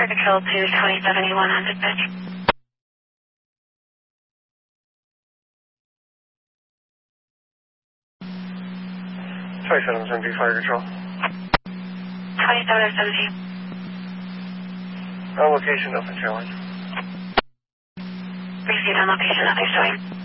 Fire Control to 2071 on dispatch. 2770 Fire Control. 2770. On location, nothing showing. Received on location, nothing showing.